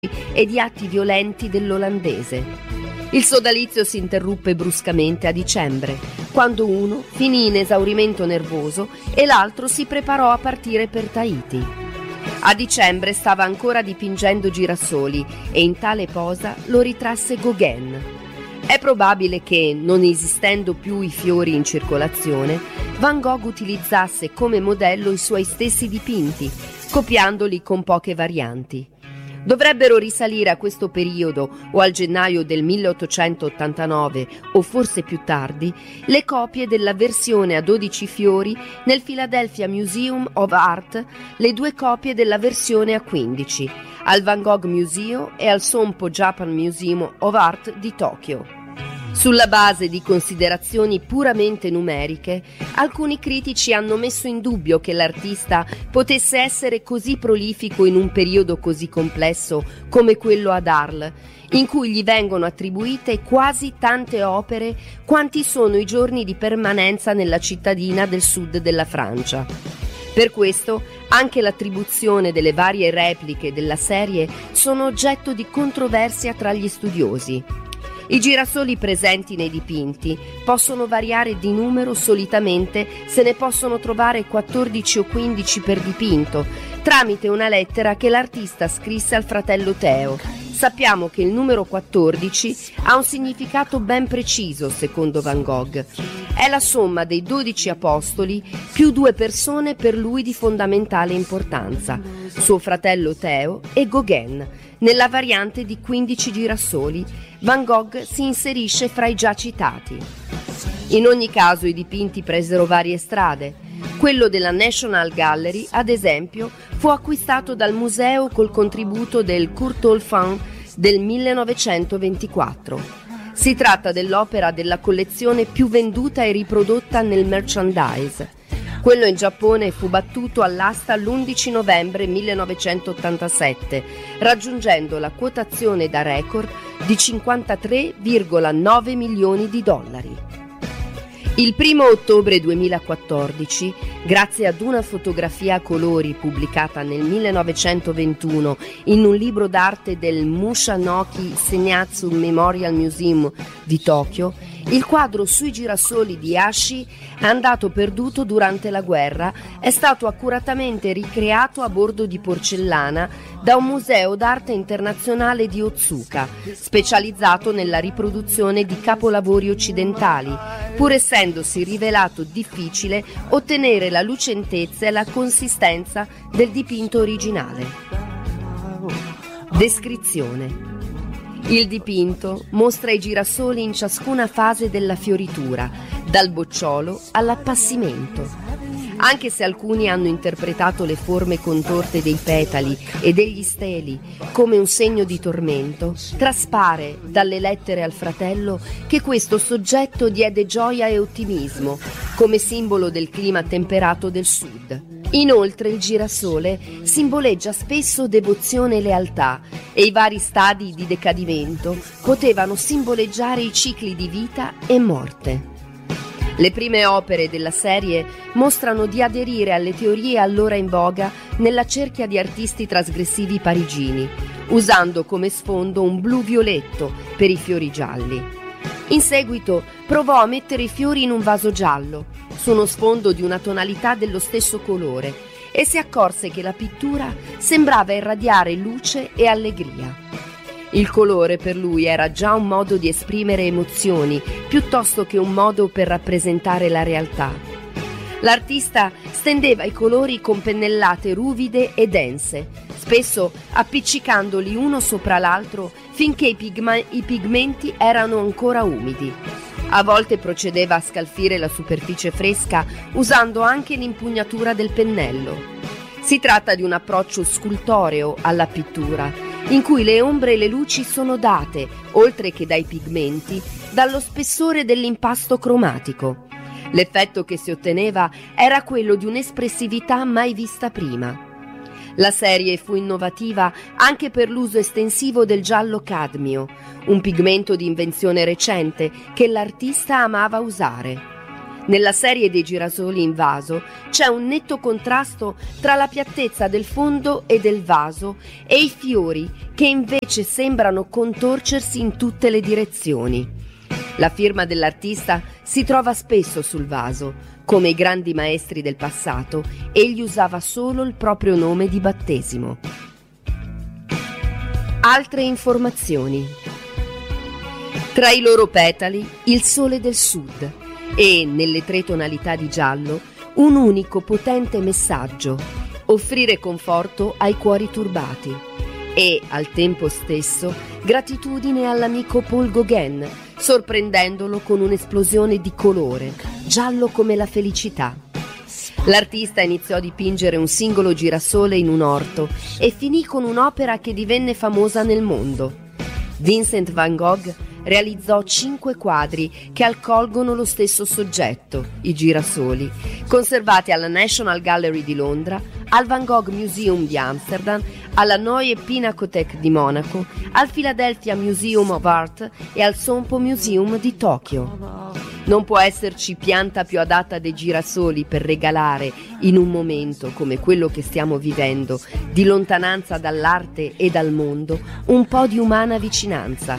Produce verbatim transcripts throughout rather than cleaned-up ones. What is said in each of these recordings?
e di atti violenti dell'olandese. Il sodalizio si interruppe bruscamente a dicembre, quando uno finì in esaurimento nervoso e l'altro si preparò a partire per Tahiti. A dicembre stava ancora dipingendo girasoli e in tale posa lo ritrasse Gauguin. È probabile che, non esistendo più i fiori in circolazione, Van Gogh utilizzasse come modello i suoi stessi dipinti, copiandoli con poche varianti. Dovrebbero risalire a questo periodo o al gennaio del milleottocentottantanove o forse più tardi le copie della versione a dodici fiori nel Philadelphia Museum of Art, le due copie della versione a quindici al Van Gogh Museum e al Sompo Japan Museum of Art di Tokyo. Sulla base di considerazioni puramente numeriche, alcuni critici hanno messo in dubbio che l'artista potesse essere così prolifico in un periodo così complesso come quello ad Arles, in cui gli vengono attribuite quasi tante opere quanti sono i giorni di permanenza nella cittadina del sud della Francia. Per questo anche l'attribuzione delle varie repliche della serie sono oggetto di controversia tra gli studiosi. I girasoli presenti nei dipinti possono variare di numero, solitamente se ne possono trovare quattordici o quindici per dipinto, tramite una lettera che l'artista scrisse al fratello Teo. Sappiamo che il numero quattordici ha un significato ben preciso, secondo Van Gogh. È la somma dei dodici apostoli più due persone per lui di fondamentale importanza, suo fratello Teo e Gauguin. Nella variante di quindici girasoli, Van Gogh si inserisce fra i già citati. In ogni caso i dipinti presero varie strade. Quello della National Gallery, ad esempio, fu acquistato dal museo col contributo del Courtauld del millenovecentoventiquattro. Si tratta dell'opera della collezione più venduta e riprodotta nel merchandise. Quello in Giappone fu battuto all'asta l'undici novembre millenovecentottantasette, raggiungendo la quotazione da record di cinquantatré virgola nove milioni di dollari. Il primo ottobre duemilaquattordici, grazie ad una fotografia a colori pubblicata nel millenovecentoventuno in un libro d'arte del Mushanoki Senjatsu Memorial Museum di Tokyo, il quadro sui girasoli di Hashi, andato perduto durante la guerra, è stato accuratamente ricreato a bordo di porcellana da un museo d'arte internazionale di Otsuka, specializzato nella riproduzione di capolavori occidentali, pur essendosi rivelato difficile ottenere la lucentezza e la consistenza del dipinto originale. Descrizione. Il dipinto mostra i girasoli in ciascuna fase della fioritura, dal bocciolo all'appassimento. Anche se alcuni hanno interpretato le forme contorte dei petali e degli steli come un segno di tormento, traspare dalle lettere al fratello che questo soggetto diede gioia e ottimismo, come simbolo del clima temperato del sud. Inoltre il girasole simboleggia spesso devozione e lealtà, e i vari stadi di decadimento potevano simboleggiare i cicli di vita e morte. Le prime opere della serie mostrano di aderire alle teorie allora in voga nella cerchia di artisti trasgressivi parigini, usando come sfondo un blu-violetto per i fiori gialli. In seguito provò a mettere i fiori in un vaso giallo, su uno sfondo di una tonalità dello stesso colore, e si accorse che la pittura sembrava irradiare luce e allegria. Il colore per lui era già un modo di esprimere emozioni, piuttosto che un modo per rappresentare la realtà. L'artista stendeva i colori con pennellate ruvide e dense, spesso appiccicandoli uno sopra l'altro finché i, pigma- i pigmenti erano ancora umidi. A volte procedeva a scalfire la superficie fresca usando anche l'impugnatura del pennello. Si tratta di un approccio scultoreo alla pittura, in cui le ombre e le luci sono date, oltre che dai pigmenti, dallo spessore dell'impasto cromatico. L'effetto che si otteneva era quello di un'espressività mai vista prima. La serie fu innovativa anche per l'uso estensivo del giallo cadmio, un pigmento di invenzione recente che l'artista amava usare. Nella serie dei girasoli in vaso c'è un netto contrasto tra la piattezza del fondo e del vaso e i fiori che invece sembrano contorcersi in tutte le direzioni. La firma dell'artista si trova spesso sul vaso. Come i grandi maestri del passato, egli usava solo il proprio nome di battesimo. Altre informazioni. Tra i loro petali il sole del sud e, nelle tre tonalità di giallo, un unico potente messaggio: offrire conforto ai cuori turbati e, al tempo stesso, gratitudine all'amico Paul Gauguin, sorprendendolo con un'esplosione di colore, giallo come la felicità. L'artista iniziò a dipingere un singolo girasole in un orto e finì con un'opera che divenne famosa nel mondo. Vincent van Gogh realizzò cinque quadri che accolgono lo stesso soggetto, i girasoli, conservati alla National Gallery di Londra, al Van Gogh Museum di Amsterdam, alla Neue Pinakothek di Monaco, al Philadelphia Museum of Art e al Sompo Museum di Tokyo. Non può esserci pianta più adatta dei girasoli per regalare, in un momento come quello che stiamo vivendo, di lontananza dall'arte e dal mondo, un po' di umana vicinanza.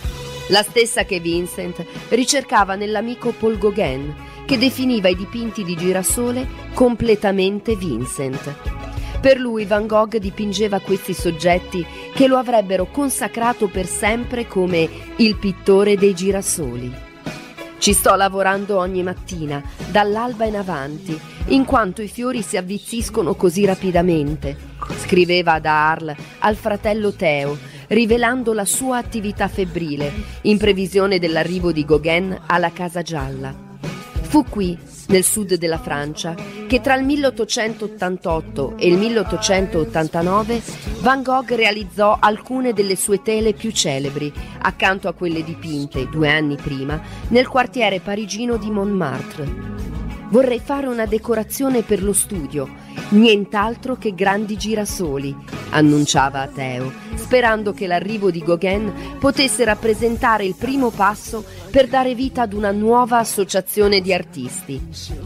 La stessa che Vincent ricercava nell'amico Paul Gauguin, che definiva i dipinti di girasole completamente Vincent. Per lui Van Gogh dipingeva questi soggetti che lo avrebbero consacrato per sempre come il pittore dei girasoli. Ci sto lavorando ogni mattina, dall'alba in avanti, in quanto i fiori si avvizziscono così rapidamente, scriveva ad Arles al fratello Theo, rivelando la sua attività febbrile, in previsione dell'arrivo di Gauguin alla Casa Gialla. Fu qui, nel sud della Francia, che tra il milleottocentottantotto e il milleottocentottantanove Van Gogh realizzò alcune delle sue tele più celebri, accanto a quelle dipinte due anni prima nel quartiere parigino di Montmartre. Vorrei fare una decorazione per lo studio, nient'altro che grandi girasoli, annunciava a Theo, sperando che l'arrivo di Gauguin potesse rappresentare il primo passo per dare vita ad una nuova associazione di artisti.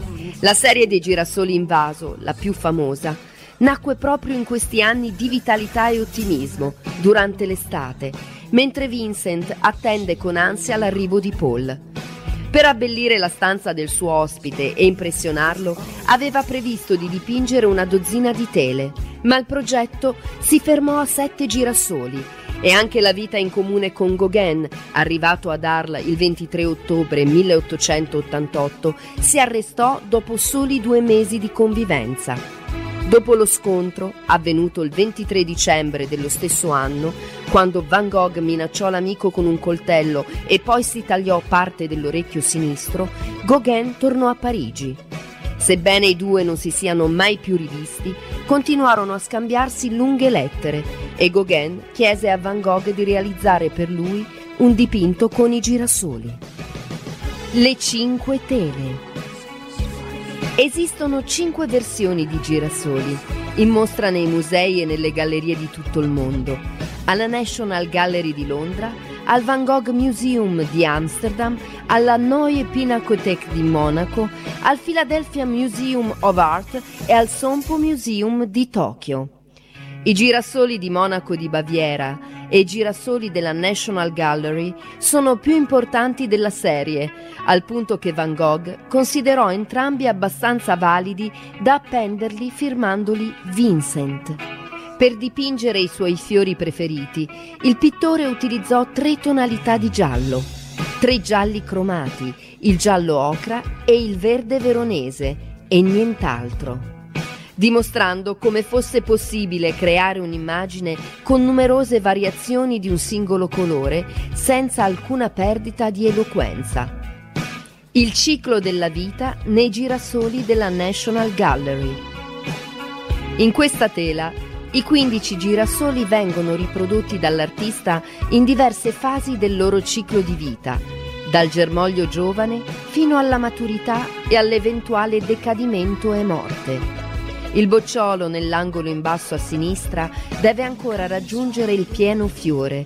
La serie dei girasoli in vaso, la più famosa, nacque proprio in questi anni di vitalità e ottimismo, durante l'estate, mentre Vincent attende con ansia l'arrivo di Paul. Per abbellire la stanza del suo ospite e impressionarlo, aveva previsto di dipingere una dozzina di tele, ma il progetto si fermò a sette girasoli e anche la vita in comune con Gauguin, arrivato ad Arles il ventitré ottobre milleottocentottantotto, si arrestò dopo soli due mesi di convivenza. Dopo lo scontro, avvenuto il ventitré dicembre dello stesso anno, quando Van Gogh minacciò l'amico con un coltello e poi si tagliò parte dell'orecchio sinistro, Gauguin tornò a Parigi. Sebbene i due non si siano mai più rivisti, continuarono a scambiarsi lunghe lettere e Gauguin chiese a Van Gogh di realizzare per lui un dipinto con i girasoli. Le cinque tele. Esistono cinque versioni di girasoli, in mostra nei musei e nelle gallerie di tutto il mondo, alla National Gallery di Londra, al Van Gogh Museum di Amsterdam, alla Neue Pinakothek di Monaco, al Philadelphia Museum of Art e al Sompo Museum di Tokyo. I girasoli di Monaco di Baviera e i girasoli della National Gallery sono più importanti della serie, al punto che Van Gogh considerò entrambi abbastanza validi da appenderli firmandoli Vincent. Per dipingere i suoi fiori preferiti, il pittore utilizzò tre tonalità di giallo, tre gialli cromati, il giallo ocra e il verde veronese, e nient'altro, dimostrando come fosse possibile creare un'immagine con numerose variazioni di un singolo colore senza alcuna perdita di eloquenza. Il ciclo della vita nei girasoli della National Gallery. In questa tela, i quindici girasoli vengono riprodotti dall'artista in diverse fasi del loro ciclo di vita, dal germoglio giovane fino alla maturità e all'eventuale decadimento e morte. Il bocciolo nell'angolo in basso a sinistra deve ancora raggiungere il pieno fiore,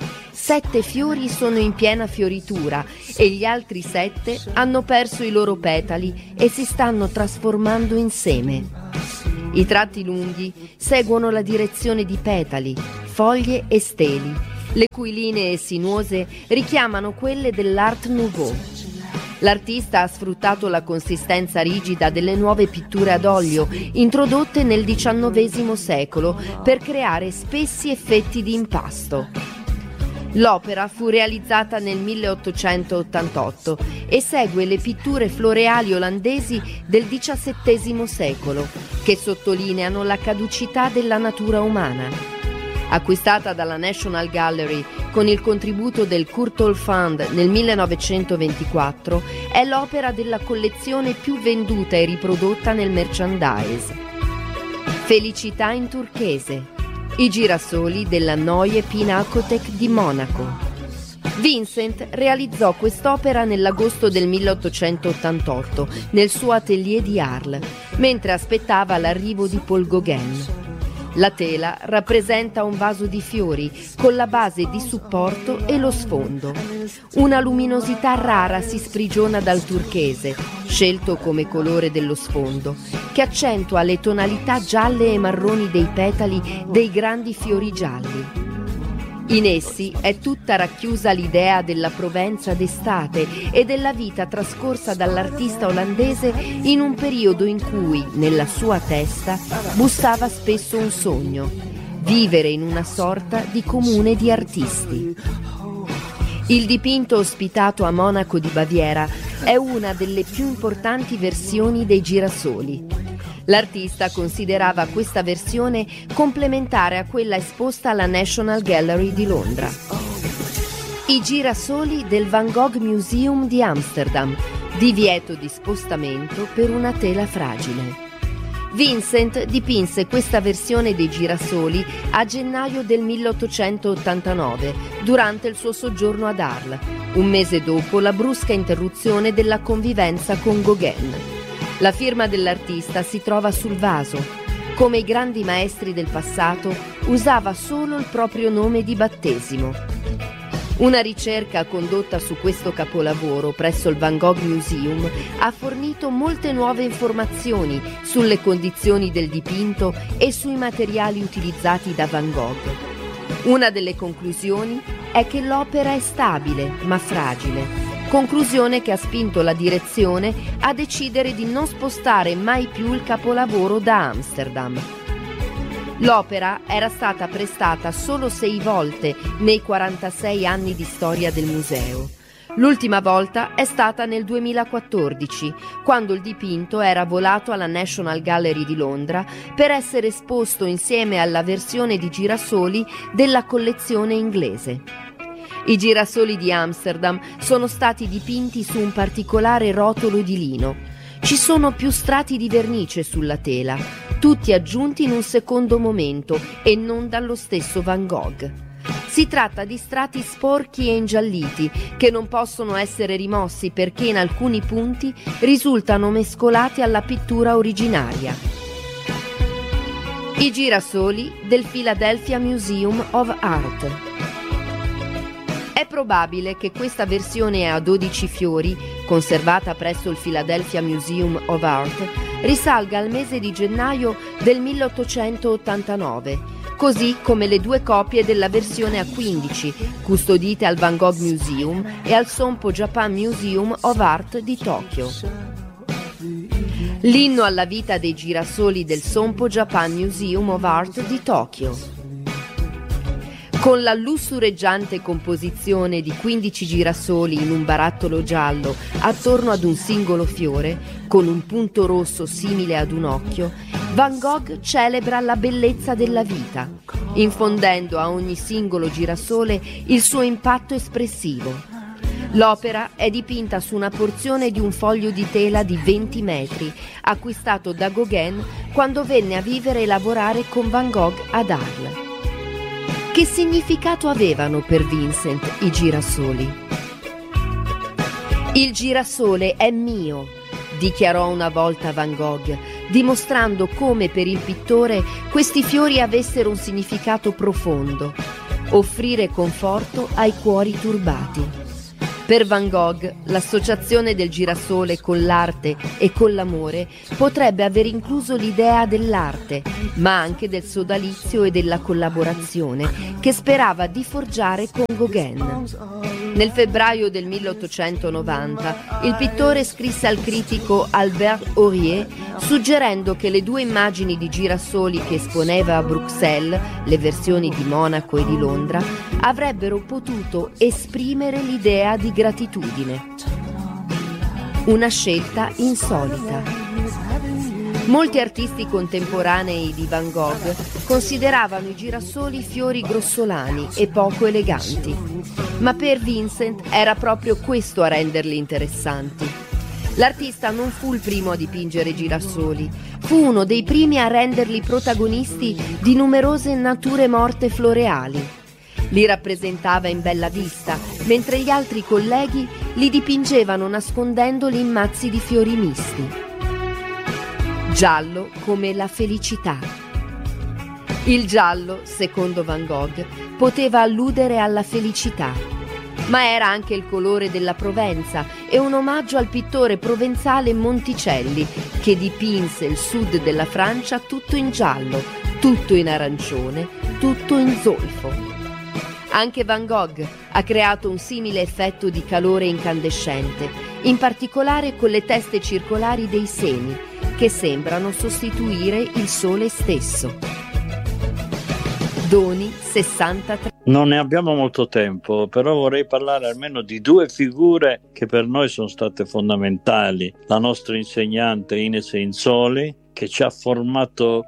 sette fiori sono in piena fioritura e gli altri sette hanno perso i loro petali e si stanno trasformando in seme. I tratti lunghi seguono la direzione di petali, foglie e steli, le cui linee sinuose richiamano quelle dell'Art Nouveau. L'artista ha sfruttato la consistenza rigida delle nuove pitture ad olio introdotte nel diciannovesimo secolo per creare spessi effetti di impasto. L'opera fu realizzata nel milleottocentottantotto e segue le pitture floreali olandesi del diciassettesimo secolo, che sottolineano la caducità della natura umana. Acquistata dalla National Gallery con il contributo del Courtauld Fund nel millenovecentoventiquattro, è l'opera della collezione più venduta e riprodotta nel merchandise. Felicità in turchese. I girasoli della Neue Pinakothek di Monaco. Vincent realizzò quest'opera nell'agosto del milleottocentottantotto nel suo atelier di Arles, mentre aspettava l'arrivo di Paul Gauguin. La tela rappresenta un vaso di fiori con la base di supporto e lo sfondo. Una luminosità rara si sprigiona dal turchese, scelto come colore dello sfondo, che accentua le tonalità gialle e marroni dei petali dei grandi fiori gialli. In essi è tutta racchiusa l'idea della Provenza d'estate e della vita trascorsa dall'artista olandese in un periodo in cui, nella sua testa, bussava spesso un sogno: vivere in una sorta di comune di artisti. Il dipinto ospitato a Monaco di Baviera è una delle più importanti versioni dei girasoli. L'artista considerava questa versione complementare a quella esposta alla National Gallery di Londra. I girasoli del Van Gogh Museum di Amsterdam, divieto di spostamento per una tela fragile. Vincent dipinse questa versione dei girasoli a gennaio del milleottocentottantanove, durante il suo soggiorno ad Arles, un mese dopo la brusca interruzione della convivenza con Gauguin. La firma dell'artista si trova sul vaso. Come i grandi maestri del passato, usava solo il proprio nome di battesimo. Una ricerca condotta su questo capolavoro presso il Van Gogh Museum ha fornito molte nuove informazioni sulle condizioni del dipinto e sui materiali utilizzati da Van Gogh. Una delle conclusioni è che l'opera è stabile ma fragile. Conclusione che ha spinto la direzione a decidere di non spostare mai più il capolavoro da Amsterdam. L'opera era stata prestata solo sei volte nei quarantasei anni di storia del museo. L'ultima volta è stata nel duemilaquattordici, quando il dipinto era volato alla National Gallery di Londra per essere esposto insieme alla versione di girasoli della collezione inglese. I girasoli di Amsterdam sono stati dipinti su un particolare rotolo di lino. Ci sono più strati di vernice sulla tela, tutti aggiunti in un secondo momento e non dallo stesso Van Gogh. Si tratta di strati sporchi e ingialliti che non possono essere rimossi perché in alcuni punti risultano mescolati alla pittura originaria. I girasoli del Philadelphia Museum of Art. È probabile che questa versione a dodici fiori, conservata presso il Philadelphia Museum of Art, risalga al mese di gennaio del milleottocentottantanove, così come le due copie della versione a quindici, custodite al Van Gogh Museum e al Sompo Japan Museum of Art di Tokyo. L'inno alla vita dei girasoli del Sompo Japan Museum of Art di Tokyo. Con la lussureggiante composizione di quindici girasoli in un barattolo giallo attorno ad un singolo fiore, con un punto rosso simile ad un occhio, Van Gogh celebra la bellezza della vita, infondendo a ogni singolo girasole il suo impatto espressivo. L'opera è dipinta su una porzione di un foglio di tela di venti metri, acquistato da Gauguin quando venne a vivere e lavorare con Van Gogh ad Arles. Che significato avevano per Vincent i girasoli? Il girasole è mio, dichiarò una volta Van Gogh, dimostrando come per il pittore questi fiori avessero un significato profondo. offrire conforto ai cuori turbati. Per Van Gogh, l'associazione del girasole con l'arte e con l'amore potrebbe aver incluso l'idea dell'arte, ma anche del sodalizio e della collaborazione che sperava di forgiare con Gauguin. Nel febbraio del milleottocentonovanta, il pittore scrisse al critico Albert Aurier suggerendo che le due immagini di girasoli che esponeva a Bruxelles, le versioni di Monaco e di Londra, avrebbero potuto esprimere l'idea di gratitudine. Una scelta insolita. Molti artisti contemporanei di Van Gogh consideravano i girasoli fiori grossolani e poco eleganti, ma per Vincent era proprio questo a renderli interessanti. L'artista non fu il primo a dipingere girasoli, fu uno dei primi a renderli protagonisti di numerose nature morte floreali. Li rappresentava in bella vista, mentre gli altri colleghi li dipingevano nascondendoli in mazzi di fiori misti. Giallo come la felicità. Il giallo, secondo Van Gogh, poteva alludere alla felicità, ma era anche il colore della Provenza e un omaggio al pittore provenzale Monticelli, che dipinse il sud della Francia tutto in giallo, tutto in arancione, tutto in zolfo. Anche Van Gogh ha creato un simile effetto di calore incandescente, in particolare con le teste circolari dei semi, che sembrano sostituire il sole stesso. Doni sessantatré. Non ne abbiamo molto tempo, però vorrei parlare almeno di due figure che per noi sono state fondamentali. La nostra insegnante Ines Insoli, che ci ha formato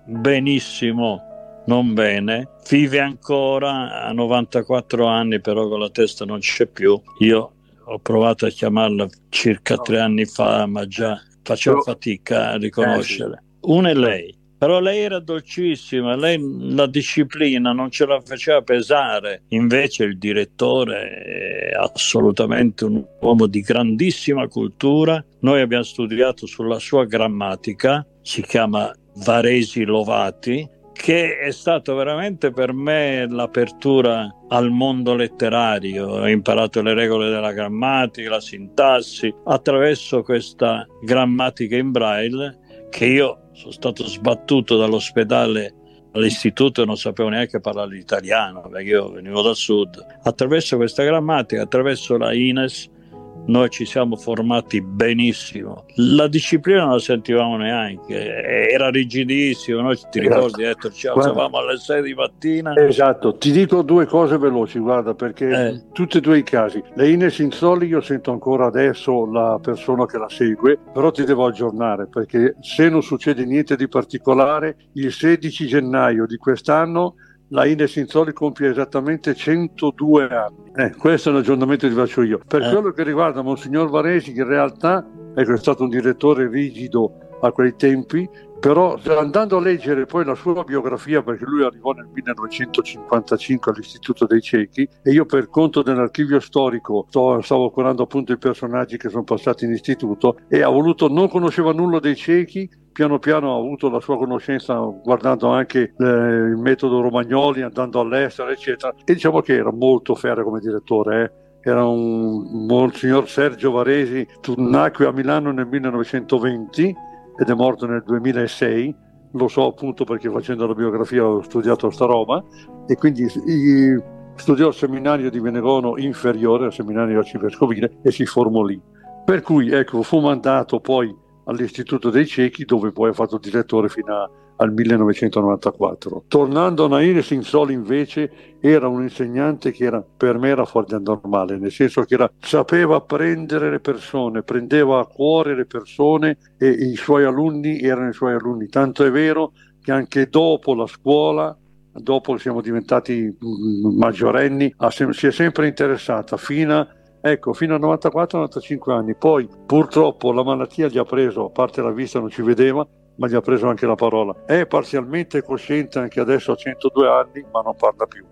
benissimo, non bene, vive ancora, ha novantaquattro anni, però con la testa non c'è più. Io ho provato a chiamarla circa tre anni fa, ma già facevo fatica a riconoscere. Una è lei, però lei era dolcissima, lei la disciplina non ce la faceva pesare. Invece il direttore è assolutamente un uomo di grandissima cultura. Noi abbiamo studiato sulla sua grammatica, si chiama Varesi Lovati, che è stato veramente per me l'apertura al mondo letterario. Ho imparato le regole della grammatica, la sintassi, attraverso questa grammatica in braille, che io sono stato sbattuto dall'ospedale all'istituto e non sapevo neanche parlare l'italiano, perché io venivo dal sud. Attraverso questa grammatica, attraverso la Ines, noi ci siamo formati benissimo. La disciplina non la sentivamo neanche, era rigidissimo. Noi ti ricordi, Ettore, ci alzavamo alle sei di mattina. Esatto, ti dico due cose veloci, guarda, perché eh. tutti e due i casi. La Ines Insoli, io sento ancora adesso la persona che la segue, però ti devo aggiornare, perché se non succede niente di particolare, il sedici gennaio di quest'anno la Ines Insoli compie esattamente centodue anni. Eh, questo è un aggiornamento che ti faccio io. Per eh. quello che riguarda Monsignor Varesi, che in realtà ecco, è stato un direttore rigido a quei tempi, però andando a leggere poi la sua biografia, perché lui arrivò nel millenovecentocinquantacinque all'Istituto dei Ciechi, e io per conto dell'archivio storico sto, stavo curando appunto i personaggi che sono passati in istituto, e ha voluto, non conosceva nulla dei ciechi, piano piano ha avuto la sua conoscenza guardando anche eh, il metodo Romagnoli, andando all'estero eccetera, e diciamo che era molto ferreo come direttore, eh. Era un Monsignor Sergio Varesi, nacque a Milano nel millenovecentoventi ed è morto nel duemilasei, lo so appunto perché facendo la biografia ho studiato sta roba, e quindi studiò al seminario di Venegono inferiore, al seminario arcivescovile, e si formò lì. Per cui ecco, fu mandato poi all'Istituto dei Ciechi, dove poi ha fatto direttore fino a, al millenovecentonovantaquattro. Tornando a Ines Insoli invece, era un insegnante che era, per me era fuori dal normale, nel senso che era, sapeva prendere le persone, prendeva a cuore le persone, e i suoi alunni erano i suoi alunni, tanto è vero che anche dopo la scuola, dopo che siamo diventati maggiorenni, si è sempre interessata fino a Ecco, fino a novantaquattro novantacinque anni. Poi purtroppo la malattia gli ha preso, a parte la vista non ci vedeva, ma gli ha preso anche la parola. È parzialmente cosciente anche adesso a centodue anni, ma non parla più.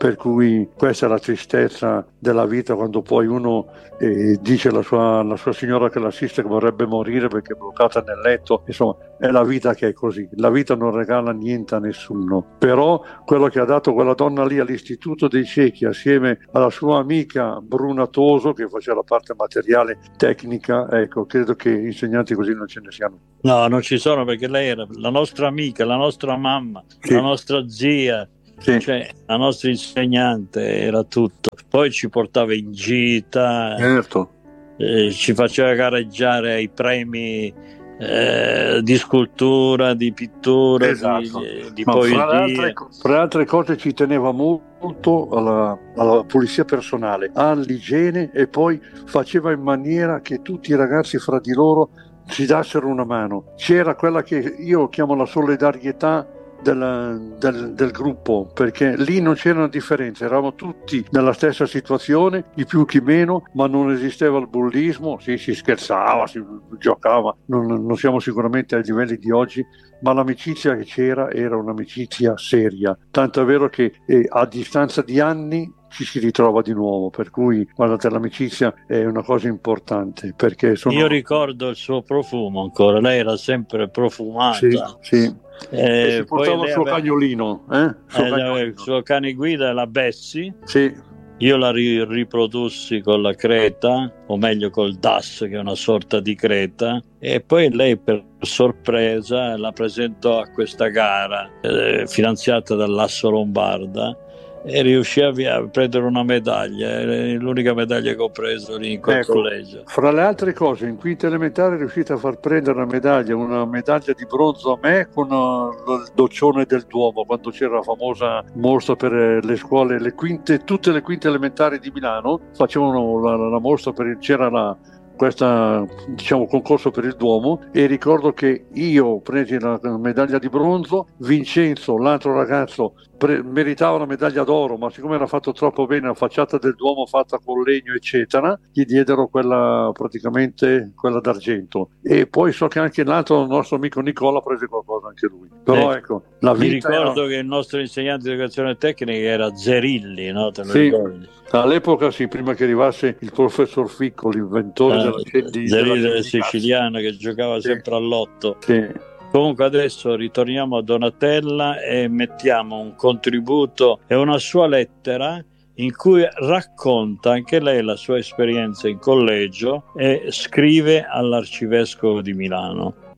per cui questa è la tristezza della vita, quando poi uno eh, dice alla sua, la sua signora che l'assiste che vorrebbe morire perché è bloccata nel letto. Insomma, è la vita che è così, la vita non regala niente a nessuno, però quello che ha dato quella donna lì all'Istituto dei Ciechi assieme alla sua amica Bruna Toso, che faceva la parte materiale tecnica, ecco, credo che insegnanti così non ce ne siano. No, non ci sono, perché lei era la nostra amica, la nostra mamma, sì, la nostra zia, sì, cioè la nostra insegnante, era tutto. Poi ci portava in gita, certo, eh, ci faceva gareggiare ai premi eh, di scultura, di pittura, esatto, di, di no, poesia. Fra le, altre, fra le altre cose ci teneva molto alla, alla pulizia personale, all'igiene, e poi faceva in maniera che tutti i ragazzi fra di loro ci dassero una mano. C'era quella che io chiamo la solidarietà del, del, del gruppo, perché lì non c'erano differenze, eravamo tutti nella stessa situazione, chi più chi meno, ma non esisteva il bullismo. Sì, si scherzava, si giocava, non, non siamo sicuramente ai livelli di oggi, ma l'amicizia che c'era era un'amicizia seria, tanto è vero che eh, a distanza di anni ci si ritrova di nuovo, per cui guardate, l'amicizia è una cosa importante, perché sono... Io ricordo il suo profumo ancora, lei era sempre profumata. Sì, sì. Eh, e si portava il suo aveva... cagnolino, eh? suo eh, cagnolino. Il suo cane guida è la Bessie. Sì. Io la ri- riprodussi con la Creta, o meglio col D A S, che è una sorta di Creta, e poi lei per sorpresa la presentò a questa gara eh, finanziata dall'Asso Lombarda, e riuscì a prendere una medaglia, è l'unica medaglia che ho preso lì in quel ecco, collegio. Fra le altre cose, in quinta elementare è riuscita a far prendere una medaglia, una medaglia di bronzo a me con il doccione del Duomo, quando c'era la famosa mostra per le scuole, le quinte, tutte le quinte elementari di Milano facevano la, la mostra, per, c'era la questo diciamo concorso per il Duomo, e ricordo che io presi la medaglia di bronzo, Vincenzo, l'altro ragazzo, pre- meritava la medaglia d'oro, ma siccome era fatto troppo bene la facciata del Duomo fatta con legno eccetera, gli diedero quella praticamente quella d'argento. E poi so che anche l'altro nostro amico Nicola prese qualcosa anche lui. Però eh, ecco, la vita mi ricordo era... che il nostro insegnante di educazione tecnica era Zerilli, no? Te lo sì. ricordi? All'epoca sì, prima che arrivasse il professor Ficco, l'inventore ah, della, di, Zerilli della siciliano, che giocava sì. sempre all'otto. Sì. Comunque adesso ritorniamo a Donatella e mettiamo un contributo e una sua lettera in cui racconta anche lei la sua esperienza in collegio e scrive all'Arcivescovo di Milano.